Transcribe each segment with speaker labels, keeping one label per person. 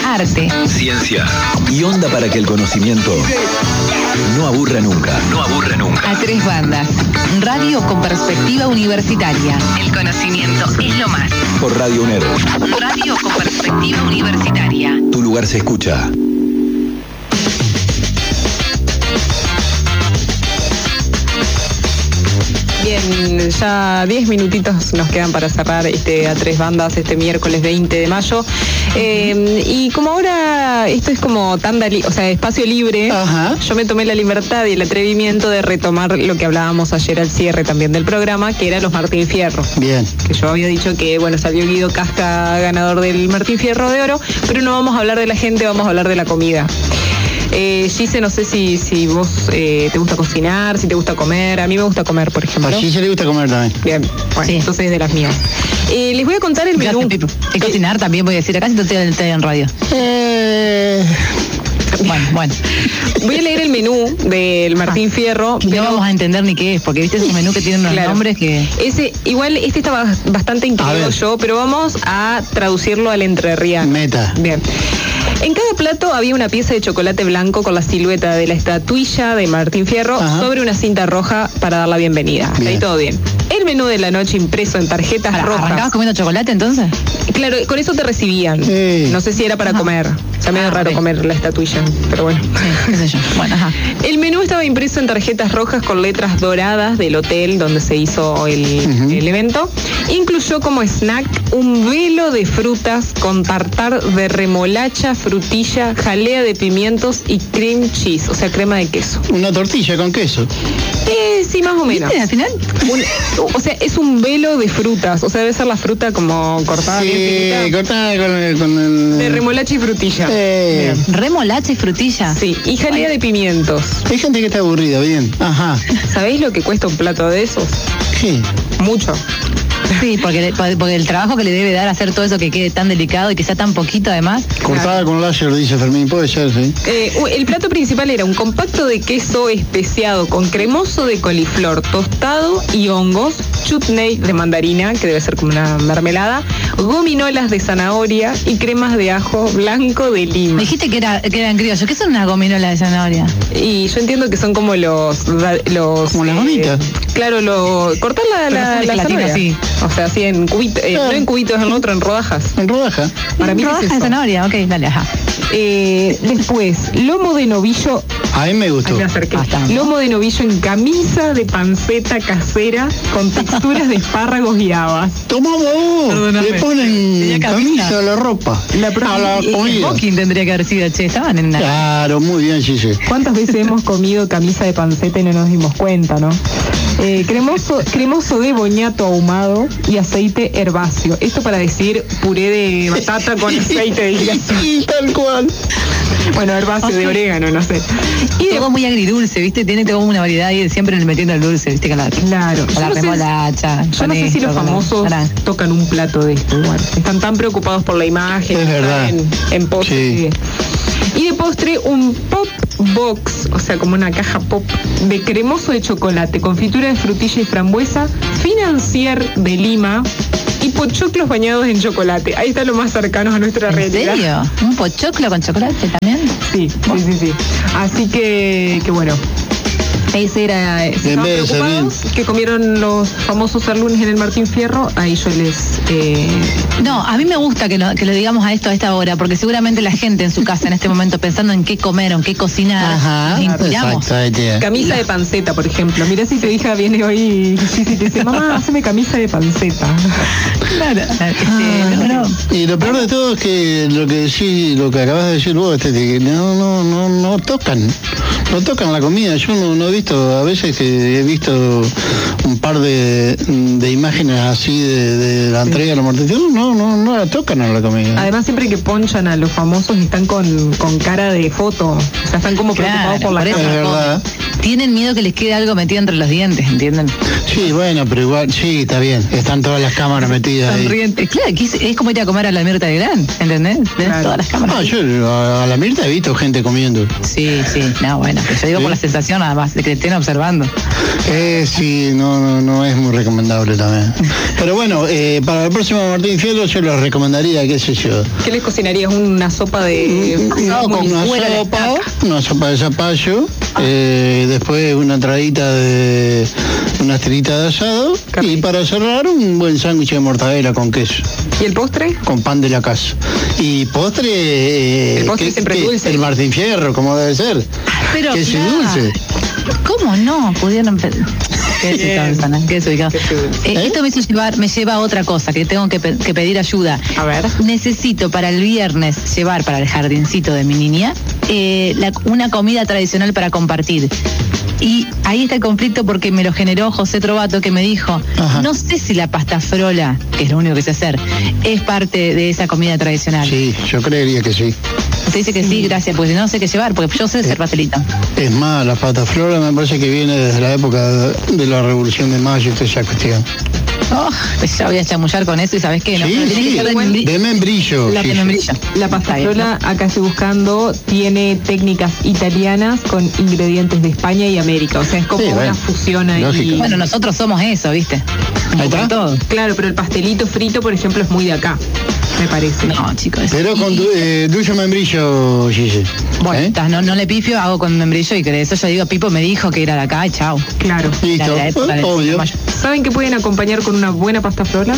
Speaker 1: arte,
Speaker 2: ciencia y onda para que el conocimiento no aburra nunca. No aburra nunca.
Speaker 1: a tres bandas. Radio con perspectiva universitaria. El conocimiento es lo más.
Speaker 2: Por Radio UNER.
Speaker 1: Radio con perspectiva universitaria.
Speaker 2: Tu lugar se escucha.
Speaker 3: Bien, ya 10 minutitos nos quedan para cerrar a tres bandas este miércoles 20 de mayo. Y como ahora esto es como tanda, espacio libre,
Speaker 4: Ajá.
Speaker 3: yo me tomé la libertad y el atrevimiento de retomar lo que hablábamos ayer al cierre también del programa, que era los Martín Fierro.
Speaker 4: Bien.
Speaker 3: Que yo había dicho que, salió Guido Casca ganador del Martín Fierro de Oro, pero no vamos a hablar de la gente, vamos a hablar de la comida. Gise, no sé si vos te gusta cocinar, si te gusta comer. A mí me gusta comer, por ejemplo.
Speaker 4: A Gise le gusta comer también.
Speaker 3: Bien, bueno,
Speaker 1: Sí.
Speaker 3: entonces es de las mías. Les voy a contar el menú.
Speaker 1: Y cocinar también voy a decir, acá si estoy en radio. Bueno.
Speaker 3: Voy a leer el menú del Martín Fierro.
Speaker 1: Y no vamos a entender ni qué es, porque viste ese menú que tiene unos nombres que...
Speaker 3: Igual está bastante incluido yo, pero vamos a traducirlo al entrerriano.
Speaker 4: Meta.
Speaker 3: Bien. En cada plato había una pieza de chocolate blanco con la silueta de la estatuilla de Martín Fierro.
Speaker 4: Ajá.
Speaker 3: Sobre una cinta roja para dar la bienvenida. Hasta ahí todo bien. El menú de la noche impreso en tarjetas rojas.
Speaker 1: ¿Arrancabas comiendo chocolate entonces?
Speaker 3: Claro, con eso te recibían.
Speaker 4: Sí.
Speaker 3: No sé si era para comer. O sea, medio raro comer la estatuilla, pero bueno.
Speaker 1: Sí, qué sé yo. Bueno, ajá.
Speaker 3: El menú estaba impreso en tarjetas rojas con letras doradas del hotel donde se hizo el evento. Incluyó como snack un velo de frutas con tartar de remolacha, frutilla, jalea de pimientos y cream cheese, o sea, crema de queso.
Speaker 4: Una tortilla con queso.
Speaker 3: Sí, más o menos.
Speaker 1: ¿Viste al final?
Speaker 3: O sea, es un velo de frutas, o sea, debe ser la fruta como cortada bien
Speaker 4: Sí,
Speaker 3: finita.
Speaker 4: cortada con el...
Speaker 3: De remolacha y frutilla. Bien.
Speaker 1: Remolacha y frutilla.
Speaker 3: Sí, y jalea de pimientos.
Speaker 4: Hay gente que está aburrida, bien. Ajá.
Speaker 3: ¿Sabéis lo que cuesta un plato de esos?
Speaker 4: Sí.
Speaker 3: Mucho.
Speaker 1: Sí, porque el trabajo que le debe dar hacer todo eso que quede tan delicado y que sea tan poquito además.
Speaker 4: Cortada con láser, dice Fermín. Puede ser, sí.
Speaker 3: El plato principal era un compacto de queso especiado con cremoso de coliflor tostado y hongos, chutney de mandarina, que debe ser como una mermelada, gominolas de zanahoria y cremas de ajo blanco de lima.
Speaker 1: Me dijiste que eran criollos. ¿Qué son unas gominolas de zanahoria?
Speaker 3: Y yo entiendo que son como los
Speaker 4: Como las gomitas.
Speaker 3: Claro, cortar la
Speaker 1: Pero son de gelatina,
Speaker 3: zanahoria.
Speaker 1: sí.
Speaker 3: O sea, así en cubitos, no en cubitos, en el otro, en rodajas.
Speaker 4: En rodaja.
Speaker 3: Para mí es
Speaker 1: rodajas de
Speaker 3: eso.
Speaker 1: zanahoria, ok, dale, ajá.
Speaker 3: Después, lomo de novillo.
Speaker 4: A mí me gustó.
Speaker 3: Ahí me acerqué.
Speaker 1: Bastante.
Speaker 3: Lomo de novillo en camisa de panceta casera con texturas de espárragos y habas.
Speaker 4: Toma vos.
Speaker 1: Perdóname.
Speaker 4: Le ponen
Speaker 1: Tenía camisa.
Speaker 4: camisa a la ropa. A la comida.
Speaker 1: Smoking tendría que haber sido, che, estaban en una...
Speaker 4: Claro, muy bien, Gise.
Speaker 3: ¿Cuántas veces hemos comido camisa de panceta y no nos dimos cuenta, no? Cremoso de boñato ahumado y aceite herbáceo. Esto para decir puré de batata con aceite de girasol.
Speaker 4: Sí, tal cual.
Speaker 3: Bueno, herbáceo de orégano, no sé.
Speaker 1: Y todo muy agridulce, ¿viste? Tiene como una variedad y siempre le metiendo el dulce, ¿viste?
Speaker 3: Claro.
Speaker 1: Con la remolacha.
Speaker 3: Yo no sé si los famosos tocan un plato de esto igual. Están tan preocupados por la imagen.
Speaker 4: Es verdad.
Speaker 3: En postre.
Speaker 4: Sí.
Speaker 3: Y de postre un pop box, o sea, como una caja pop de cremoso de chocolate, confitura de frutilla y frambuesa, financier de lima y pochoclos bañados en chocolate. Ahí está lo más cercano a nuestra
Speaker 1: ¿En
Speaker 3: realidad.
Speaker 1: serio? ¿Un pochoclo con chocolate también?
Speaker 3: Sí. Así que bueno. Ese era, estaban
Speaker 4: vez de
Speaker 3: preocupados que comieron los famosos serlunes en el Martín Fierro, ahí yo les...
Speaker 1: No, a mí me gusta que lo digamos a esta hora, porque seguramente la gente en su casa en este momento pensando en qué comer o en qué cocinar,
Speaker 4: Ajá.
Speaker 1: nos inspiramos.
Speaker 4: Exactamente.
Speaker 3: Camisa de panceta, por ejemplo. Mirá si tu hija viene hoy y te dice, mamá, hazme camisa de panceta.
Speaker 1: Claro. No.
Speaker 4: Y lo peor de todo es que lo que acabas de decir vos, que no tocan la comida. Yo no he visto, a veces que he visto un par de imágenes así de la entrega de los Martín Fierro, no la tocan a la comida.
Speaker 3: Además, siempre que ponchan a los famosos están con cara de foto. O sea, están como preocupados por la
Speaker 1: por eso.
Speaker 4: Es
Speaker 3: cara.
Speaker 4: verdad.
Speaker 1: tienen miedo que les quede algo metido entre los dientes, ¿entienden?
Speaker 4: Sí, bueno, pero igual, sí, está bien. Están todas las cámaras metidas ahí.
Speaker 1: Sonrientes. Claro, que es como ir a comer a la Mirta de Gran, ¿entendés?
Speaker 3: Claro.
Speaker 1: Todas las cámaras.
Speaker 4: No, yo a la Mirta he visto gente comiendo.
Speaker 1: Sí, no, bueno, pero yo digo por la sensación nada más, de que te estén observando.
Speaker 4: Sí, no es muy recomendable también. Pero bueno, para el próximo Martín Fierro yo les recomendaría, qué sé yo.
Speaker 3: ¿Qué les cocinarías? ¿Una sopa de...
Speaker 4: Una sopa de zapallo, después una entradita de unas tiritas de asado y para cerrar un buen sándwich de mortadela con queso.
Speaker 3: ¿Y el postre?
Speaker 4: Con pan de la casa. Y postre...
Speaker 3: el postre siempre es dulce.
Speaker 4: El Martín Fierro, como debe ser.
Speaker 1: Pero
Speaker 4: queso
Speaker 1: claro.
Speaker 4: dulce.
Speaker 1: ¿Cómo no? Pudieron... Qué desubicado. Esto me lleva a otra cosa, que tengo que pedir ayuda.
Speaker 3: A ver.
Speaker 1: Necesito para el viernes llevar para el jardincito de mi niña una comida tradicional para compartir. Y ahí está el conflicto porque me lo generó José Trovato, que me dijo, no sé si la pasta frola, que es lo único que sé hacer, es parte de esa comida tradicional.
Speaker 4: Sí, yo creería que sí.
Speaker 1: Usted dice que sí, gracias, pues no sé qué llevar, porque yo sé hacer pastelito.
Speaker 4: Es más, la pasta frola me parece que viene desde la época de la Revolución de Mayo y toda esa cuestión.
Speaker 1: Pues ya voy a chamullar con eso y ¿sabes qué? No,
Speaker 4: Sí, de membrillo.
Speaker 3: La pasta frola, acá estoy buscando, tiene técnicas italianas con ingredientes de España y América. O sea, es como una fusión ahí.
Speaker 4: Lógico.
Speaker 1: Bueno, nosotros somos eso, ¿viste?
Speaker 4: Ahí está.
Speaker 1: Todo.
Speaker 3: Claro, pero el pastelito frito, por ejemplo, es muy de acá, me parece.
Speaker 1: No, chicos.
Speaker 4: Pero con dulce membrillo, Gise.
Speaker 1: Bueno, no le pifio, hago con membrillo y que eso yo digo, Pipo me dijo que era de acá y chao.
Speaker 3: Claro.
Speaker 4: Listo, obvio.
Speaker 3: ¿Saben qué pueden acompañar con una buena pasta frola?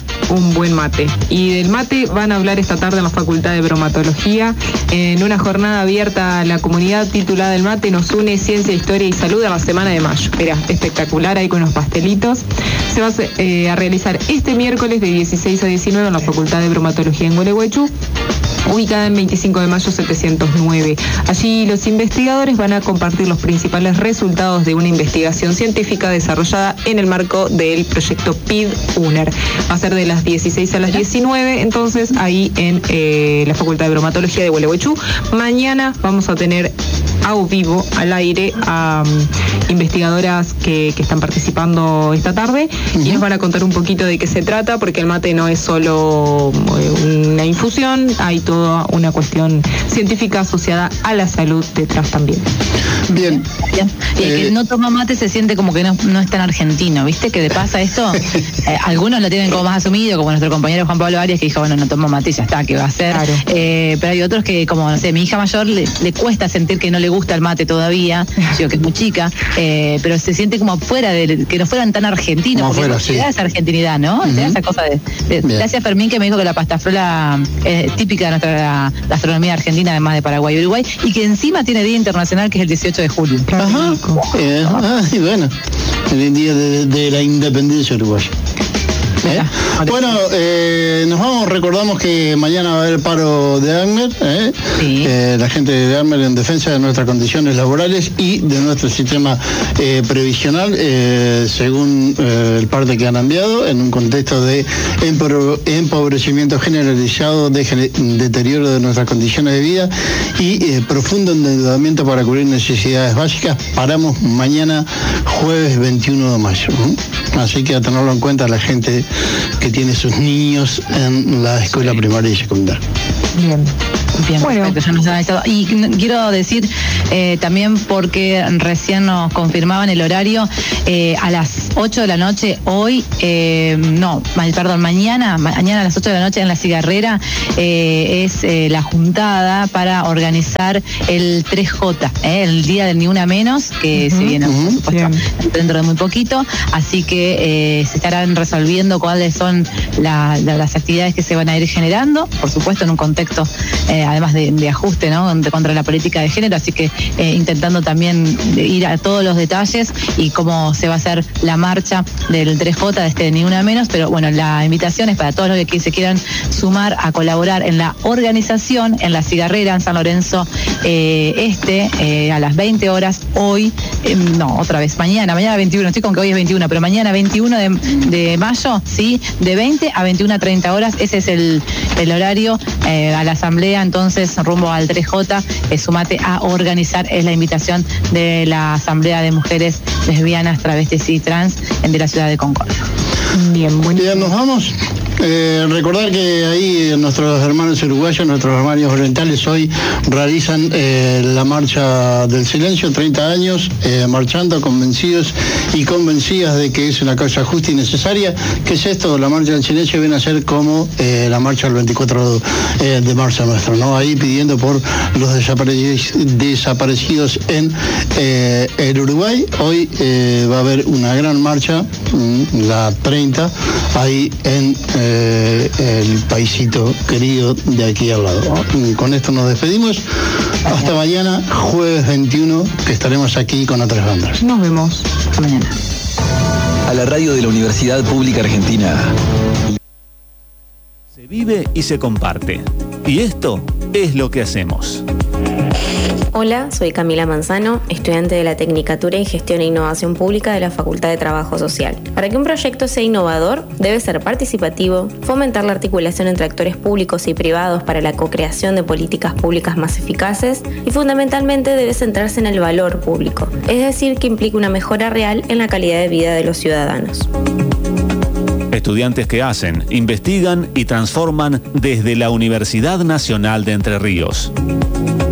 Speaker 3: Un buen mate. Y del mate van a hablar esta tarde en la Facultad de Bromatología, en una jornada abierta a la comunidad titulada El Mate nos une Ciencia, Historia y Salud a la semana de mayo. Mirá, espectacular ahí con los pastelitos. Se va a realizar este miércoles de 16 a 19 en la Facultad de Bromatología en Gualeguaychú, ubicada en 25 de mayo 709. Allí los investigadores van a compartir los principales resultados de una investigación científica desarrollada en el marco del proyecto PID-UNER. Va a ser de las 16 a las 19, entonces ahí en la Facultad de Bromatología de Gualeguaychú. Mañana vamos a tener a vivo, al aire, a investigadoras que están participando esta tarde y nos van a contar un poquito de qué se trata, porque el mate no es solo una infusión, hay toda una cuestión científica asociada a la salud detrás también.
Speaker 4: Bien.
Speaker 1: Y el que no toma mate se siente como que no es tan argentino, ¿viste? Que le pasa esto, algunos lo tienen como más asumido, como nuestro compañero Juan Pablo Arias, que dijo, bueno, no tomo mate y ya está, ¿qué va a hacer?
Speaker 3: Claro.
Speaker 1: Pero hay otros que, como, no sé, mi hija mayor le cuesta sentir que no le gusta el mate todavía, digo que es muy chica, pero se siente como afuera, que no fueran tan argentinos,
Speaker 4: como
Speaker 1: porque
Speaker 4: fuera, sí.
Speaker 1: te da esa argentinidad, ¿no? Te da esa cosa gracias Fermín, que me dijo que la pasta frola es típica de nuestra gastronomía argentina, además de Paraguay y Uruguay, y que encima tiene Día Internacional, que es el 18 de julio.
Speaker 4: Y bueno, el día de la independencia uruguaya. Bueno, recordamos que mañana va a haber paro de ARMER,
Speaker 1: Sí.
Speaker 4: La gente de ARMER en defensa de nuestras condiciones laborales y de nuestro sistema previsional, según el parte que han enviado, en un contexto de empobrecimiento generalizado, de deterioro de nuestras condiciones de vida y profundo endeudamiento para cubrir necesidades básicas. Paramos mañana, jueves 21 de mayo. Así que a tenerlo en cuenta la gente que tiene sus niños en la escuela primaria y secundaria.
Speaker 1: Bien,
Speaker 3: bueno.
Speaker 1: Perfecto, ya nos han avisado. Y quiero decir también, porque recién nos confirmaban el horario, a las 8 de la noche hoy, mañana a las 8 de la noche en La Cigarrera es la juntada para organizar el 3J, el día del Ni Una Menos, que se viene, por supuesto, dentro de muy poquito, así que se estarán resolviendo cuáles son las actividades que se van a ir generando, por supuesto en un contexto además de ajuste, ¿no?, contra la política de género, así que intentando también ir a todos los detalles y cómo se va a hacer la marcha marcha del 3J, de este Ni Una Menos, pero bueno, la invitación es para todos los que se quieran sumar a colaborar en la organización, en la cigarrera en San Lorenzo a las 20 horas, hoy, mañana 21, estoy con que hoy es 21, pero mañana 21 de mayo, ¿sí? De 20 a 21:30 horas, ese es el horario a la asamblea, entonces rumbo al 3J, sumate a organizar, es la invitación de la Asamblea de Mujeres Lesbianas, Travestis y Trans de la ciudad de Concordia.
Speaker 3: Bien, bueno.
Speaker 4: Ya nos vamos. Recordar que ahí nuestros hermanos uruguayos, nuestros hermanos orientales hoy realizan la marcha del silencio, 30 años marchando, convencidos y convencidas de que es una causa justa y necesaria. ¿Qué es esto? La marcha del silencio viene a ser como la marcha del 24 de marzo nuestro, ¿no? Ahí pidiendo por los desaparecidos en el Uruguay. Hoy va a haber una gran marcha, la 30, ahí en el paisito querido de aquí al lado. Con esto nos despedimos. Hasta mañana, jueves 21, que estaremos aquí con otras bandas.
Speaker 3: Nos vemos.
Speaker 1: Hasta mañana.
Speaker 2: A la radio de la Universidad Pública Argentina.
Speaker 5: Se vive y se comparte. Y esto es lo que hacemos.
Speaker 6: Hola, soy Camila Manzano, estudiante de la Tecnicatura en Gestión e Innovación Pública de la Facultad de Trabajo Social. Para que un proyecto sea innovador, debe ser participativo, fomentar la articulación entre actores públicos y privados para la co-creación de políticas públicas más eficaces y fundamentalmente debe centrarse en el valor público, es decir, que implique una mejora real en la calidad de vida de los ciudadanos.
Speaker 5: Estudiantes que hacen, investigan y transforman desde la Universidad Nacional de Entre Ríos.